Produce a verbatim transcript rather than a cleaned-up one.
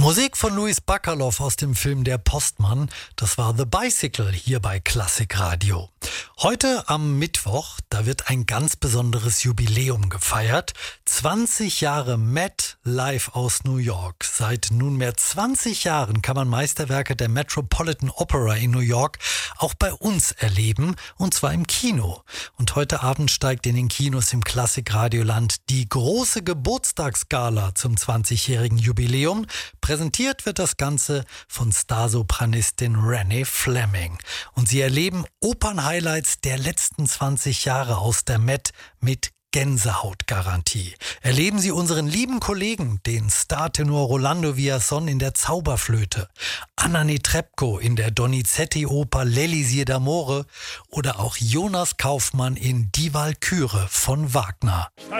Musik von Louis Bacalov aus dem Film Der Postmann, das war The Bicycle hier bei Klassik Radio. Heute am Mittwoch, da wird ein ganz besonderes Jubiläum gefeiert. zwanzig Jahre Met live aus New York. Seit nunmehr zwanzig Jahren kann man Meisterwerke der Metropolitan Opera in New York auch bei uns erleben, und zwar im Kino. Und heute Abend steigt in den Kinos im Klassik-Radioland die große Geburtstagsgala zum zwanzigjährigen Jubiläum. Präsentiert wird das Ganze von Starsopranistin Renee Fleming. Und Sie erleben Opernhighlights der letzten zwanzig Jahre aus der Met mit Gänsehautgarantie. Erleben Sie unseren lieben Kollegen, den Startenor Rolando Villazón in der Zauberflöte, Anna Netrebko in der Donizetti-Oper L'Elisir d'Amore oder auch Jonas Kaufmann in Die Walküre von Wagner.